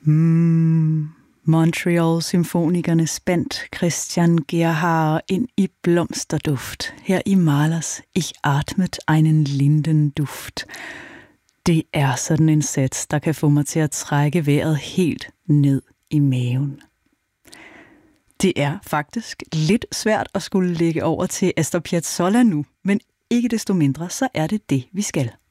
Montreal-symfonikerne spændt Christian Gerhaher ind i blomsterduft. Her i Mahlers Ich atmet einen Lindenduft. Det er sådan en sats, der kan få mig til at trække vejret helt ned i maven. Det er faktisk lidt svært at skulle lægge over til Astor Piazzolla nu, men ikke desto mindre, så er det det, vi skal.